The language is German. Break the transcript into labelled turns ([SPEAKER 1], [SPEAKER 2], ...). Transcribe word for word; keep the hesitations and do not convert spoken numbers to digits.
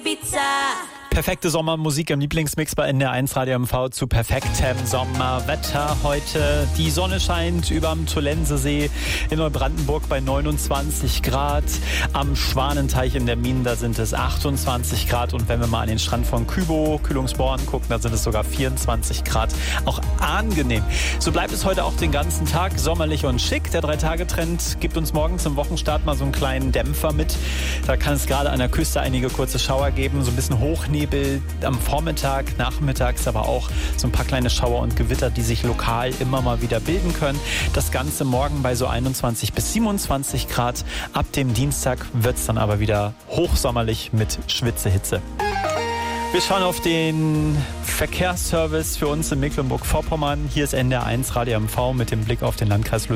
[SPEAKER 1] Ibiza.
[SPEAKER 2] Perfekte Sommermusik im Lieblingsmix bei N D R eins Radio M V zu perfektem Sommerwetter. Heute die Sonne scheint überm Tollensesee in Neubrandenburg bei neunundzwanzig Grad. Am Schwanenteich in der Minen, da sind es achtundzwanzig Grad. Und wenn wir mal an den Strand von Kübow, Kühlungsborn gucken, da sind es sogar vierundzwanzig Grad. Auch angenehm. So bleibt es heute auch den ganzen Tag sommerlich und schick. Der Drei-Tage-Trend gibt uns morgen zum Wochenstart mal so einen kleinen Dämpfer mit. Da kann es gerade an der Küste einige kurze Schauer geben, so ein bisschen Hochnebel am Vormittag, nachmittags aber auch so ein paar kleine Schauer und Gewitter, die sich lokal immer mal wieder bilden können. Das Ganze morgen bei so einundzwanzig bis siebenundzwanzig Grad. Ab dem Dienstag wird es dann aber wieder hochsommerlich mit Schwitzehitze. Wir schauen auf den Verkehrsservice für uns in Mecklenburg-Vorpommern. Hier ist N D R eins Radio M V mit dem Blick auf den Landkreis Lüneburg.